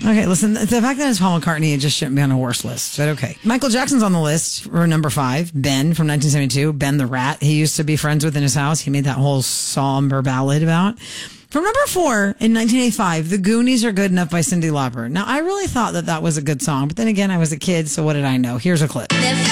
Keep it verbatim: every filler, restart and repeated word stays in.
Okay, listen, the fact that it's Paul McCartney, it just shouldn't be on a worse list, but okay. Michael Jackson's on the list for number five. Ben from nineteen seventy-two. Ben the Rat. He used to be friends with in his house. He made that whole somber ballad about. From number four, in nineteen eighty-five, The Goonies Are Good Enough by Cyndi Lauper. Now, I really thought that that was a good song, but then again, I was a kid, so what did I know? Here's a clip.